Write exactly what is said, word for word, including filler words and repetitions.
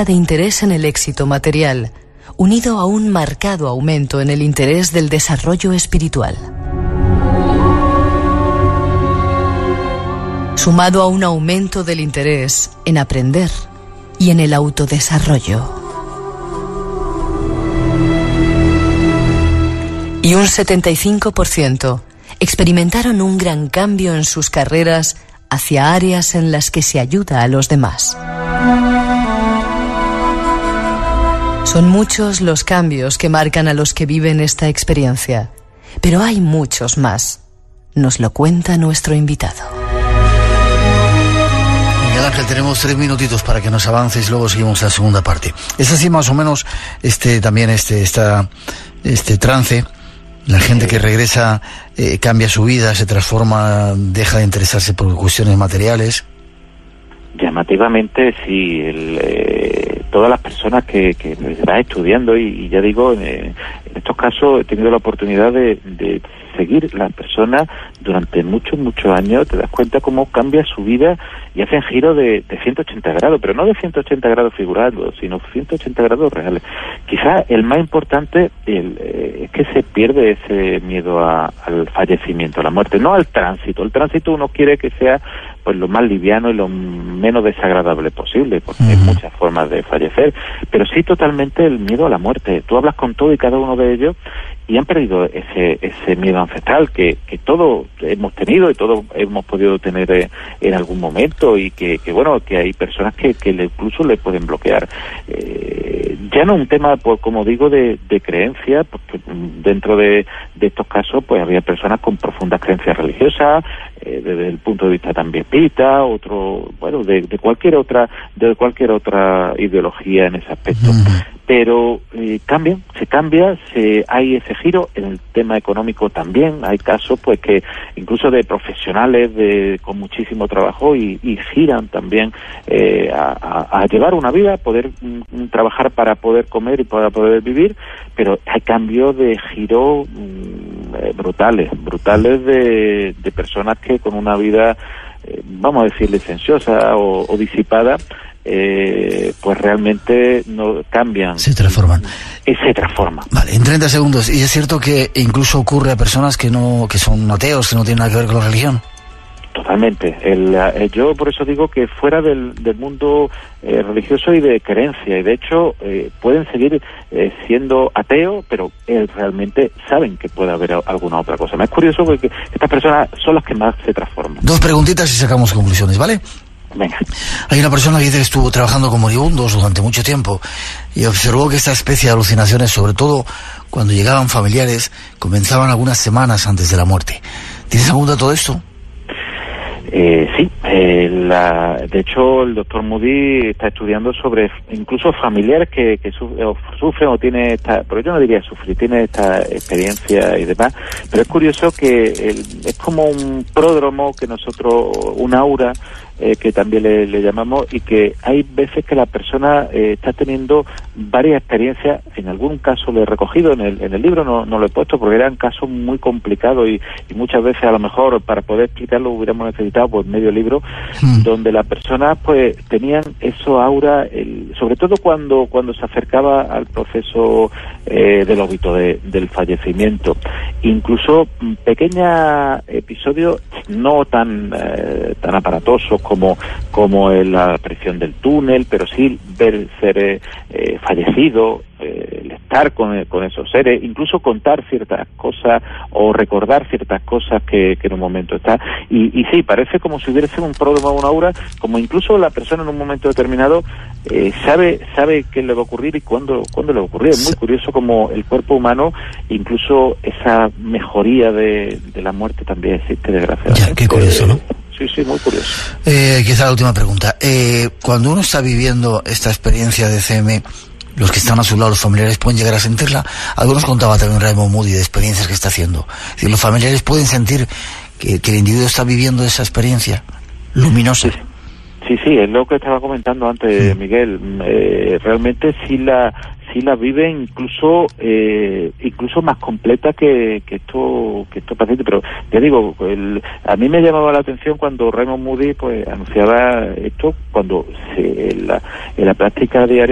tasa de interés en el éxito material, unido a un marcado aumento en el interés del desarrollo espiritual. Sumado a un aumento del interés en aprender y en el autodesarrollo. Y un setenta y cinco por ciento experimentaron un gran cambio en sus carreras hacia áreas en las que se ayuda a los demás. Son muchos los cambios que marcan a los que viven esta experiencia, pero hay muchos más. Nos lo cuenta nuestro invitado. Miguel Ángel, tenemos tres minutitos para que nos avances, luego seguimos la segunda parte. Es así más o menos este también este esta, este trance. La gente que regresa eh, cambia su vida, se transforma, deja de interesarse por cuestiones materiales. Llamativamente, sí. El, eh, todas las personas que, que están estudiando, y, y ya digo, eh, en estos casos he tenido la oportunidad de, de seguir las personas durante muchos, muchos años. Te das cuenta cómo cambia su vida y hacen giro de, de ciento ochenta grados, pero no de ciento ochenta grados figurados, sino ciento ochenta grados reales. Quizás el más importante el, eh, es que se pierde ese miedo a, al fallecimiento, a la muerte, no al tránsito. El tránsito uno quiere que sea pues lo más liviano y lo menos desagradable posible, porque uh-huh. hay muchas formas de fallecer, pero sí totalmente el miedo a la muerte. Tú hablas con todo y cada uno de ellos y han perdido ese ese miedo ancestral que, que todos hemos tenido y todos hemos podido tener eh, en algún momento, y que, que bueno, que hay personas que, que le, incluso le pueden bloquear. Eh, ya no un tema, pues, como digo, de, de creencia, porque dentro de, de estos casos pues había personas con profundas creencias religiosas, eh, desde el punto de vista también espírita, otro, bueno, de, de cualquier otra, de cualquier otra ideología en ese aspecto. Mm. Pero eh, cambian, se cambia, se, hay ese giro. En el tema económico también hay casos pues que incluso de profesionales de con muchísimo trabajo y, y giran también eh, a, a, a llevar una vida, poder mm, trabajar para poder comer y para poder vivir, pero hay cambios de giro mm, eh, brutales, brutales de, de personas que con una vida, eh, vamos a decir, licenciosa o, o disipada, Eh, pues realmente no cambian. Se transforman. Y se transforman. Vale, en treinta segundos. ¿Y es cierto que incluso ocurre a personas que no que son ateos, que no tienen nada que ver con la religión? Totalmente. El, eh, yo por eso digo que fuera del, del mundo eh, religioso y de creencia, y de hecho eh, pueden seguir eh, siendo ateos, pero eh, realmente saben que puede haber alguna otra cosa. Me es curioso porque estas personas son las que más se transforman. Dos preguntitas y sacamos conclusiones, ¿vale? Venga. Hay una persona que dice que estuvo trabajando con moribundos durante mucho tiempo y observó que esta especie de alucinaciones, sobre todo cuando llegaban familiares, comenzaban algunas semanas antes de la muerte. ¿Tienes algún dato de esto? Eh, sí, eh, la, de hecho el doctor Moody está estudiando sobre incluso familiares que, que su, o sufren o tienen esta, pero yo no diría sufrir, tiene esta experiencia y demás, pero es curioso que el, es como un pródromo que nosotros, un aura, eh, que también le, le llamamos, y que hay veces que la persona eh, está teniendo varias experiencias. En algún caso lo he recogido en el, en el libro, no, no lo he puesto porque eran casos muy complicados y, y muchas veces a lo mejor para poder explicarlo hubiéramos necesitado pues medio libro, mm. donde las personas pues tenían eso aura, el, sobre todo cuando cuando se acercaba al proceso eh, del óbito, de, del fallecimiento. Incluso pequeños episodios no tan eh, tan aparatosos como como en la aparición del túnel, pero sí ver seres eh, fallecidos, eh, el estar con, con esos seres, incluso contar ciertas cosas o recordar ciertas cosas que, que en un momento está. Y, y sí, parece como si hubiera sido un pródromo o una aura, como incluso la persona en un momento determinado eh, sabe sabe qué le va a ocurrir y cuándo, cuándo le va a ocurrir. Es muy curioso como el cuerpo humano, incluso esa mejoría de, de la muerte también existe, desgraciadamente. Ya, qué curioso, ¿no? Sí, sí, muy curioso. Eh, quizá la última pregunta. Eh, cuando uno está viviendo esta experiencia de C M, los que están a su lado, los familiares, pueden llegar a sentirla. Algunos contaba también Raymond Moody de experiencias que está haciendo. Es decir, los familiares pueden sentir que, que el individuo está viviendo esa experiencia luminosa. Sí, sí, sí, es lo que estaba comentando antes, sí. Miguel. Eh, realmente sí la sí la vive incluso eh, incluso más completa que, que esto que estos pacientes, pero ya digo, el, a mí me llamaba la atención cuando Raymond Moody pues anunciaba esto, cuando se, en, la, en la práctica diaria